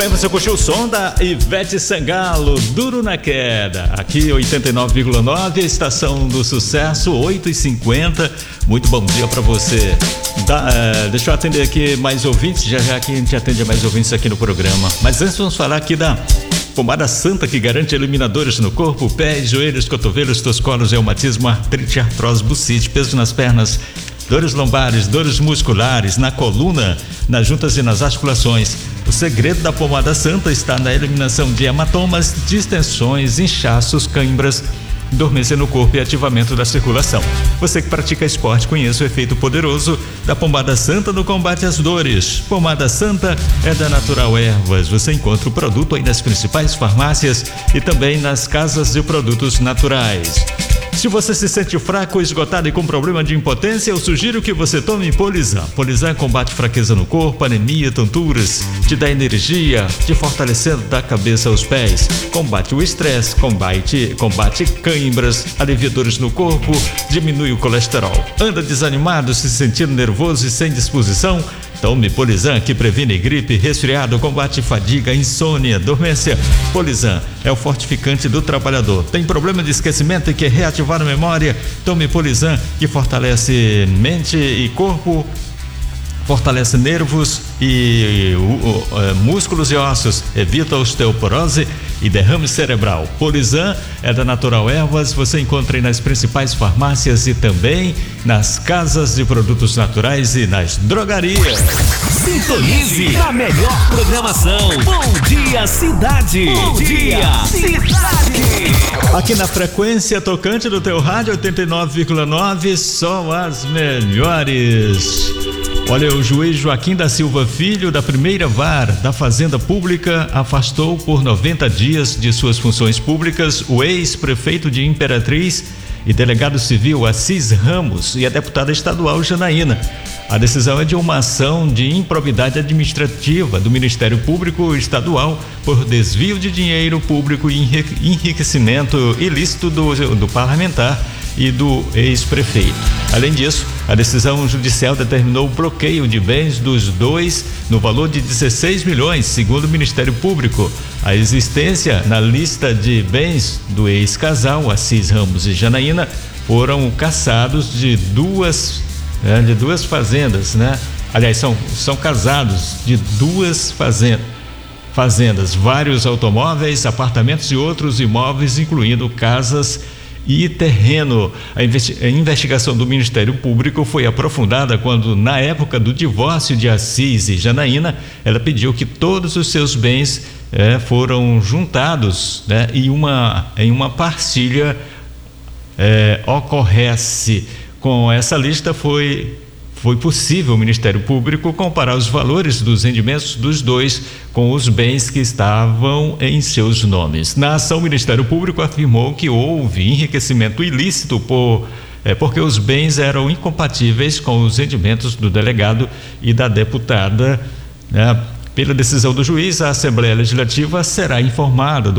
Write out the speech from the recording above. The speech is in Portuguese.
Bem, você curtiu o som da Ivete Sangalo, Duro na Queda, aqui 89,9, Estação do Sucesso, 8h50. Muito bom dia para você. Deixa eu atender aqui mais ouvintes, já que a gente atende mais ouvintes aqui no programa. Mas antes vamos falar aqui da pomada Santa, que garante eliminadores no corpo, pés, joelhos, cotovelos, toscolos, reumatismo, artrite, artrose, bucite, peso nas pernas, dores lombares, dores musculares, na coluna, nas juntas e nas articulações. O segredo da pomada Santa está na eliminação de hematomas, distensões, inchaços, cãibras, dormência no corpo e ativamento da circulação. Você que pratica esporte, conheça o efeito poderoso da pomada Santa no combate às dores. Pomada Santa é da Natural Ervas. Você encontra o produto aí nas principais farmácias e também nas casas de produtos naturais. Se você se sente fraco, esgotado e com problema de impotência, eu sugiro que você tome Polizan. Polizan combate fraqueza no corpo, anemia, tonturas, te dá energia, te fortalecendo da cabeça aos pés. Combate o estresse, combate cãibras, alivia dores no corpo, diminui o colesterol. Anda desanimado, se sentindo nervoso e sem disposição? Tome Polizan, que previne gripe, resfriado, combate fadiga, insônia, dormência. Polizan é o fortificante do trabalhador. Tem problema de esquecimento e quer reativar a memória? Tome Polizan, que fortalece mente e corpo, fortalece nervos e músculos e ossos, evita osteoporose e derrame cerebral. Polizan é da Natural Ervas. Você encontra aí nas principais farmácias e também nas casas de produtos naturais e nas drogarias. Sintonize a melhor programação. Bom dia, cidade. Bom dia, cidade. Aqui na frequência tocante do teu rádio 89,9, só as melhores. Olha, o juiz Joaquim da Silva Filho, da primeira vara da Fazenda Pública, afastou por 90 dias de suas funções públicas o ex-prefeito de Imperatriz e delegado civil Assis Ramos e a deputada estadual Janaína. A decisão é de uma ação de improbidade administrativa do Ministério Público Estadual por desvio de dinheiro público e enriquecimento ilícito do parlamentar e do ex-prefeito. Além disso, a decisão judicial determinou o bloqueio de bens dos dois no valor de 16 milhões, segundo o Ministério Público. A existência na lista de bens do ex-casal, Assis Ramos e Janaína, foram cassados de duas fazendas, né? Aliás, são casados de duas fazendas, vários automóveis, apartamentos e outros imóveis, incluindo casas e terreno. A investigação do Ministério Público foi aprofundada quando, na época do divórcio de Assis e Janaína, ela pediu que todos os seus bens foram juntados, né, e em uma partilha ocorresse. Com essa lista foi possível o Ministério Público comparar os valores dos rendimentos dos dois com os bens que estavam em seus nomes. Na ação, o Ministério Público afirmou que houve enriquecimento ilícito porque os bens eram incompatíveis com os rendimentos do delegado e da deputada, né? Pela decisão do juiz, a Assembleia Legislativa será informada